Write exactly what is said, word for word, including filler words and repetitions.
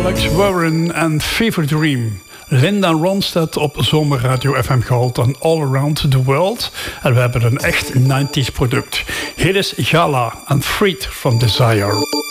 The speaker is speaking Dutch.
Alex Warren en Fever Dream. Linda Ronstadt op Zomerradio F M gehaald en All Around the World. En we hebben een echt nineties product. Hier is Gala en Freed from Desire.